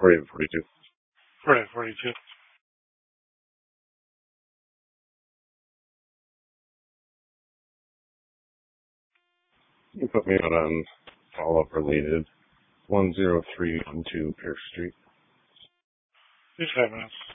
48, 42. 48, 42. You put me on follow-up related 10312 Pierce Street. 5 minutes.